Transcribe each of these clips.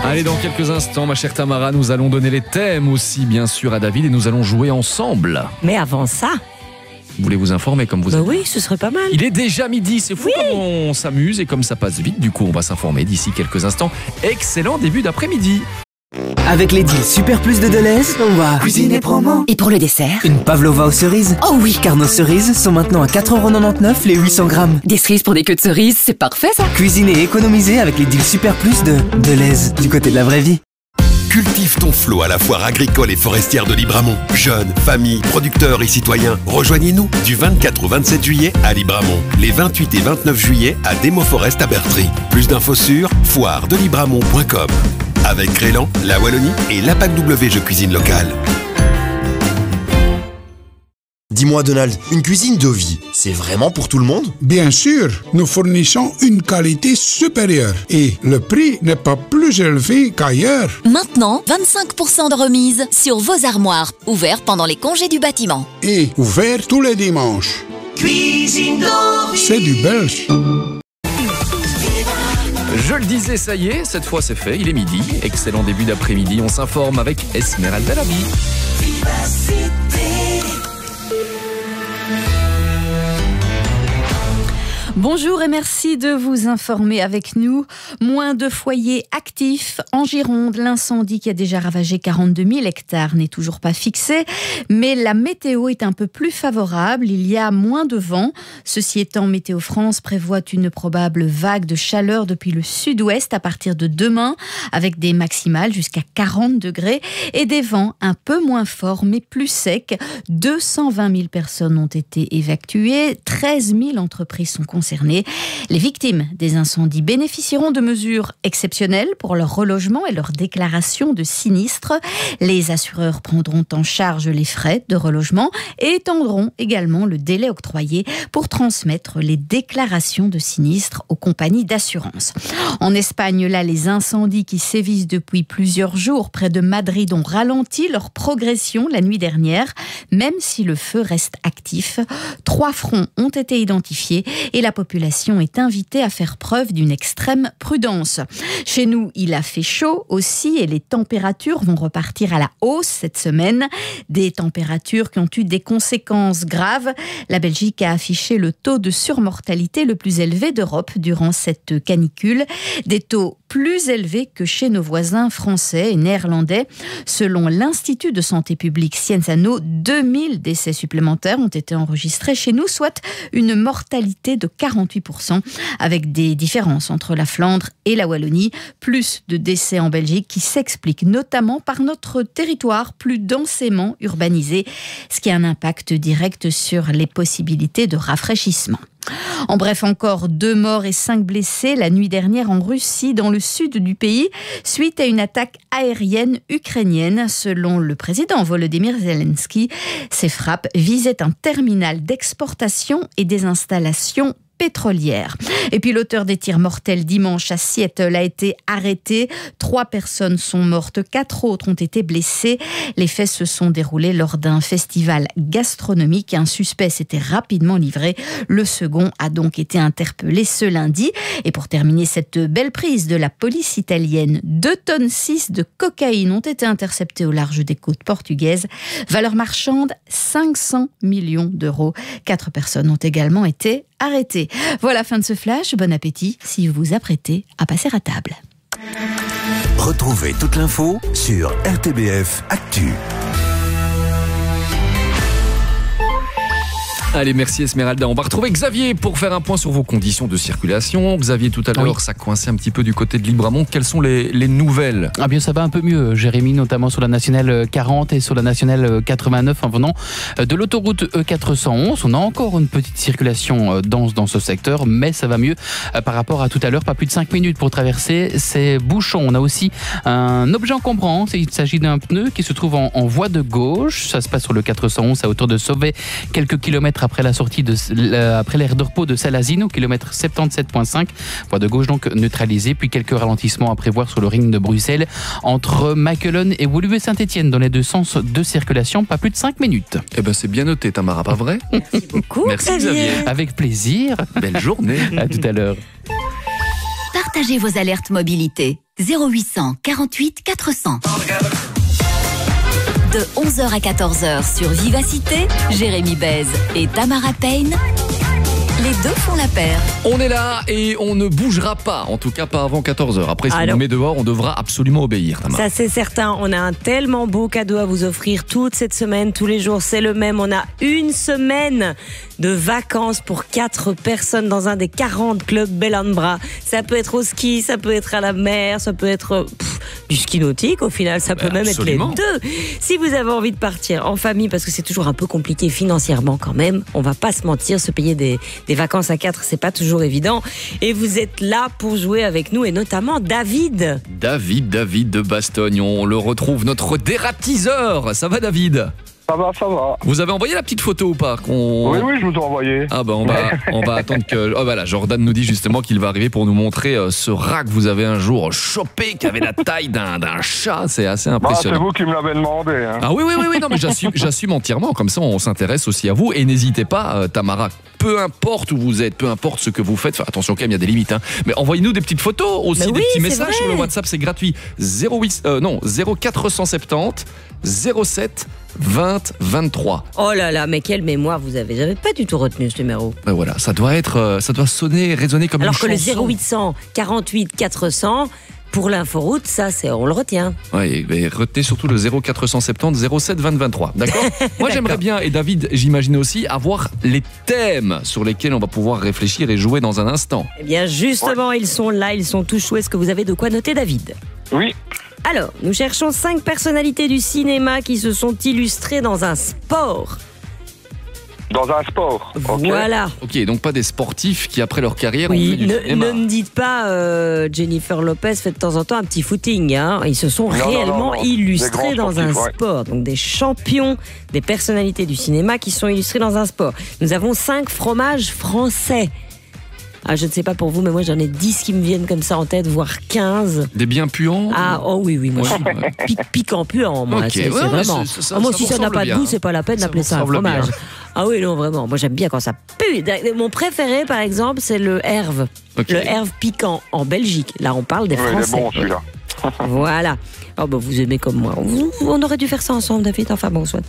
Allez, dans quelques instants, ma chère Tamara, nous allons donner les thèmes aussi, bien sûr, à David et nous allons jouer ensemble. Mais avant ça... Vous voulez vous informer comme vous avez... Oui, ce serait pas mal. Il est déjà midi, c'est fou comme on s'amuse et comme ça passe vite. Du coup, on va s'informer d'ici quelques instants. Excellent début d'après-midi. Avec les deals Super Plus de Deleuze, on va cuisiner promo. Et pour le dessert? Une pavlova aux cerises. Oh oui! Car nos cerises sont maintenant à 4,99€ les 800 grammes. Des cerises pour des queues de cerises, c'est parfait ça! Cuisiner et économiser avec les deals Super Plus de Deleuze, du côté de la vraie vie. Cultive ton flot à la foire agricole et forestière de Libramont. Jeunes, familles, producteurs et citoyens, rejoignez-nous du 24 au 27 juillet à Libramont. Les 28 et 29 juillet à Démo-Forest à Bertry. Plus d'infos sur foiredelibramont.com. Avec Crélan, la Wallonie et l'APAC W Je Cuisine Locale. Dis-moi Donald, une cuisine de vie, c'est vraiment pour tout le monde? Bien sûr, nous fournissons une qualité supérieure et le prix n'est pas plus élevé qu'ailleurs. Maintenant, 25% de remise sur vos armoires, ouverts pendant les congés du bâtiment. Et ouvert tous les dimanches. Cuisine de vie. C'est du belge. Je le disais, ça y est, cette fois c'est fait, il est midi. Excellent début d'après-midi, on s'informe avec Esmeralda Labi. Bonjour et merci de vous informer avec nous. Moins de foyers actifs en Gironde. L'incendie qui a déjà ravagé 42 000 hectares n'est toujours pas fixé, mais la météo est un peu plus favorable. Il y a moins de vent. Ceci étant, Météo France prévoit une probable vague de chaleur depuis le sud-ouest à partir de demain, avec des maximales jusqu'à 40 degrés et des vents un peu moins forts mais plus secs. 220 000 personnes ont été évacuées, 13 000 entreprises sont concernées. Les victimes des incendies bénéficieront de mesures exceptionnelles pour leur relogement et leur déclaration de sinistre. Les assureurs prendront en charge les frais de relogement et étendront également le délai octroyé pour transmettre les déclarations de sinistre aux compagnies d'assurance. En Espagne, là, les incendies qui sévissent depuis plusieurs jours près de Madrid ont ralenti leur progression la nuit dernière, même si le feu reste actif. 3 fronts ont été identifiés et la population est invitée à faire preuve d'une extrême prudence. Chez nous, il a fait chaud aussi et les températures vont repartir à la hausse cette semaine. Des températures qui ont eu des conséquences graves. La Belgique a affiché le taux de surmortalité le plus élevé d'Europe durant cette canicule. Des taux plus élevés que chez nos voisins français et néerlandais. Selon l'Institut de santé publique Cienzano, 2000 décès supplémentaires ont été enregistrés chez nous, soit une mortalité de 48%, avec des différences entre la Flandre et la Wallonie. Plus de décès en Belgique qui s'expliquent notamment par notre territoire plus densément urbanisé, ce qui a un impact direct sur les possibilités de rafraîchissement. En bref, encore 2 morts et 5 blessés la nuit dernière en Russie, dans le sud du pays, suite à une attaque aérienne ukrainienne. Selon le président Volodymyr Zelensky, ces frappes visaient un terminal d'exportation et des installations pétrolière. Et puis l'auteur des tirs mortels dimanche à Seattle a été arrêté. 3 personnes sont mortes, 4 autres ont été blessées. Les faits se sont déroulés lors d'un festival gastronomique. Un suspect s'était rapidement livré. Le second a donc été interpellé ce lundi. Et pour terminer cette belle prise de la police italienne, 2,6 tonnes de cocaïne ont été interceptées au large des côtes portugaises. Valeur marchande, 500 millions d'euros. 4 personnes ont également été arrêtées. Voilà, fin de ce flash. Bon appétit si vous vous apprêtez à passer à table. Retrouvez toute l'info sur RTBF Actu. Allez, merci Esmeralda. On va retrouver Xavier pour faire un point sur vos conditions de circulation. Xavier, tout à l'heure, ça coinçait un petit peu du côté de Libramont. Quelles sont les nouvelles ? Ah bien, ça va un peu mieux, Jérémy, notamment sur la nationale 40 et sur la nationale 89 en venant de l'autoroute E411. On a encore une petite circulation dense dans ce secteur, mais ça va mieux par rapport à tout à l'heure. Pas plus de 5 minutes pour traverser ces bouchons. On a aussi un objet encombrant. Il s'agit d'un pneu qui se trouve en voie de gauche. Ça se passe sur le 411 à hauteur de Sauvet, quelques kilomètres après la sortie après l'aire de repos de Salazine au kilomètre 77.5. Voie de gauche donc neutralisée, puis quelques ralentissements à prévoir sur le ring de Bruxelles entre Maquelone et Woluwe-Saint-Étienne dans les deux sens de circulation, pas plus de 5 minutes. Eh ben c'est bien noté, Tamara, pas vrai ? Merci beaucoup. Merci Xavier. Avec plaisir. Belle journée. À tout à l'heure. Partagez vos alertes mobilité. 0800 48 400. De 11h à 14h sur Vivacité, Jérémy Bèze et Tamara Payne. Les deux font la paire. On est là et on ne bougera pas, en tout cas pas avant 14h. Après, si on nous met dehors, on devra absolument obéir, Tamara. Ça, c'est certain. On a un tellement beau cadeau à vous offrir toute cette semaine, tous les jours, c'est le même. On a une semaine de vacances pour 4 personnes dans un des 40 clubs Bellambra. Ça peut être au ski, ça peut être à la mer, ça peut être du ski nautique. Au final, ça peut même être les deux. Si vous avez envie de partir en famille, parce que c'est toujours un peu compliqué financièrement quand même, on va pas se mentir, se payer des vacances à 4, c'est pas toujours évident. Et vous êtes là pour jouer avec nous, et notamment David. David de Bastogne, on le retrouve, notre dératiseur. Ça va, David ? Ça va. Vous avez envoyé la petite photo ou pas Oui, je vous ai envoyé. Ah bah on va attendre que... Oh bah là, Jordan nous dit justement qu'il va arriver pour nous montrer ce rat que vous avez un jour chopé, qui avait la taille d'un chat. C'est assez impressionnant. C'est vous qui me l'avez demandé. Hein. Ah oui, non mais j'assume entièrement. Comme ça, on s'intéresse aussi à vous. Et n'hésitez pas, Tamara, peu importe où vous êtes, peu importe ce que vous faites, enfin, attention quand même, il y a des limites. Hein. Mais envoyez-nous des petites photos aussi, des petits messages sur le WhatsApp, c'est gratuit. 0470 07 20 23. Oh là là, mais quelle mémoire vous avez. J'avais pas du tout retenu ce numéro. Ben voilà, ça doit sonner, résonner comme une chanson. Alors que le 0800 48 400, pour l'inforoute, ça, on le retient. Oui, mais retenez surtout le 0470 07 20 23. D'accord. Moi, j'aimerais bien, et David, j'imagine aussi, avoir les thèmes sur lesquels on va pouvoir réfléchir et jouer dans un instant. Eh bien, justement, ils sont là, ils sont tous chauds. Est-ce que vous avez de quoi noter, David ? Oui. Alors, nous cherchons 5 personnalités du cinéma qui se sont illustrées dans un sport. Dans un sport. Voilà. Ok, donc pas des sportifs qui, après leur carrière, ont fait du cinéma. Ne me dites pas Jennifer Lopez fait de temps en temps un petit footing. Hein. Ils se sont réellement illustrés dans un sport. Donc des champions, des personnalités du cinéma qui sont illustrés dans un sport. Nous avons 5 fromages français. Ah, je ne sais pas pour vous, mais moi j'en ai 10 qui me viennent comme ça en tête, voire 15. Des bien puants? Ah, oh oui, moi je suis piquant puant, moi. Okay. C'est vraiment. Moi, si ça n'a pas de goût, c'est pas la peine d'appeler ça un fromage. Bien. Ah oui, non, vraiment. Moi j'aime bien quand ça pue. Mon préféré, par exemple, c'est le Herve. Okay. Le Herve piquant en Belgique. Là, on parle des Français. Il est bon celui-là. Voilà. Oh bah vous aimez comme moi. On aurait dû faire ça ensemble, David. Enfin bon, soit.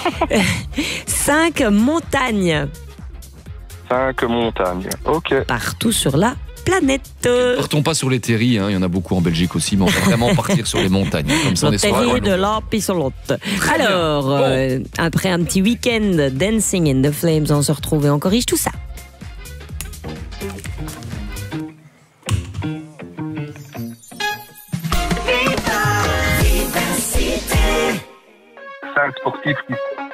5 montagnes. 5 montagnes, ok. Partout sur la planète. Partons pas sur les terris, hein. Il y en a beaucoup en Belgique aussi, mais on va vraiment partir sur les montagnes. Comme ça, le terri de la pisolote. Alors, après un petit week-end Dancing in the Flames, on se retrouve et on corrige tout ça. Cinq sportifs qui